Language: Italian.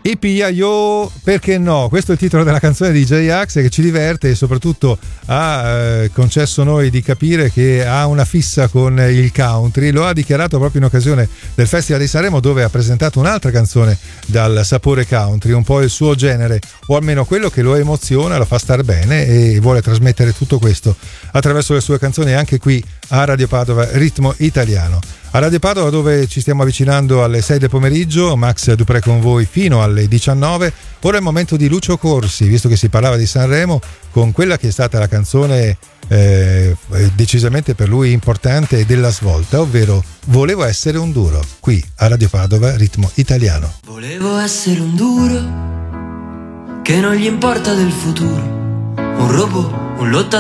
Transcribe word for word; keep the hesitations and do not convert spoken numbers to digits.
E Yo, perché no? Questo è il titolo della canzone di J-Ax, che ci diverte e soprattutto ha eh, concesso noi di capire che ha una fissa con il country. Lo ha dichiarato proprio in occasione del Festival di Sanremo, dove ha presentato un'altra canzone dal sapore country, un po' il suo genere, o almeno quello che lo emoziona, lo fa star bene, e vuole trasmettere tutto questo attraverso le sue canzoni anche qui a Radio Padova Ritmo Italiano. A Radio Padova, dove ci stiamo avvicinando alle sei del pomeriggio, Max Dupré con voi fino alle diciannove. Ora è il momento di Lucio Corsi, visto che si parlava di Sanremo, con quella che è stata la canzone eh, decisamente per lui importante della svolta, ovvero Volevo essere un duro, qui a Radio Padova Ritmo Italiano. Volevo essere un duro che non gli importa del futuro, un robot, un lottatore